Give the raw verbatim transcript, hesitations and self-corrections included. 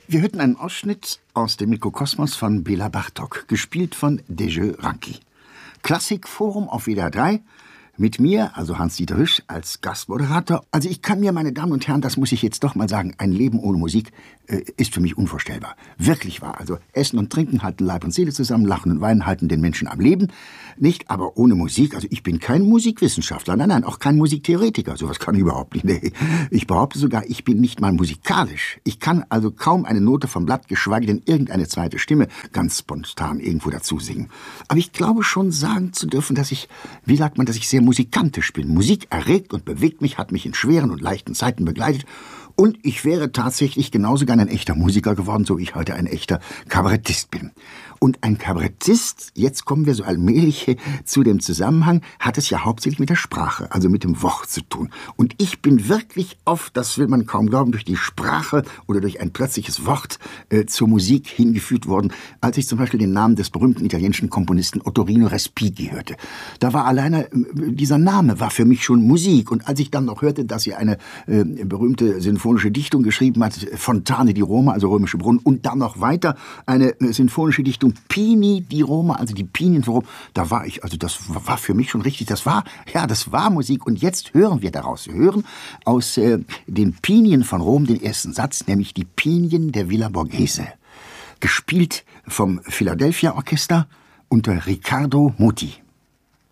Wir hörten einen Ausschnitt aus dem Mikrokosmos von Bela Bartok, gespielt von Dejeu Ranki. Klassikforum auf W D R drei, mit mir, also Hans-Dieter Hüsch, als Gastmoderator. Also ich kann mir, meine Damen und Herren, das muss ich jetzt doch mal sagen, ein Leben ohne Musik äh, ist für mich unvorstellbar. Wirklich wahr. Also Essen und Trinken halten Leib und Seele zusammen, Lachen und Weinen halten den Menschen am Leben. Nicht, aber ohne Musik, also ich bin kein Musikwissenschaftler, nein, nein, auch kein Musiktheoretiker, sowas kann ich überhaupt nicht. Nee. Ich behaupte sogar, ich bin nicht mal musikalisch. Ich kann also kaum eine Note vom Blatt, geschweige denn irgendeine zweite Stimme ganz spontan irgendwo dazu singen. Aber ich glaube schon sagen zu dürfen, dass ich, wie sagt man, dass ich sehr musikantisch bin. Musik erregt und bewegt mich, hat mich in schweren und leichten Zeiten begleitet. Und ich wäre tatsächlich genauso gern ein echter Musiker geworden, so wie ich heute ein echter Kabarettist bin. Und ein Kabarettist, jetzt kommen wir so allmählich zu dem Zusammenhang, hat es ja hauptsächlich mit der Sprache, also mit dem Wort zu tun. Und ich bin wirklich oft, das will man kaum glauben, durch die Sprache oder durch ein plötzliches Wort äh, zur Musik hingeführt worden, als ich zum Beispiel den Namen des berühmten italienischen Komponisten Ottorino Respighi hörte. Da war alleine, äh, dieser Name war für mich schon Musik. Und als ich dann noch hörte, dass er eine äh, berühmte sinfonische Dichtung geschrieben hat, Fontane di Roma, also römische Brunnen, und dann noch weiter eine äh, sinfonische Dichtung Pini di Roma, also die Pinien von Rom, da war ich, also das war für mich schon richtig, das war, ja, das war Musik. Und jetzt hören wir daraus, wir hören aus äh, den Pinien von Rom den ersten Satz, nämlich die Pinien der Villa Borghese, gespielt vom Philadelphia Orchester unter Riccardo Muti.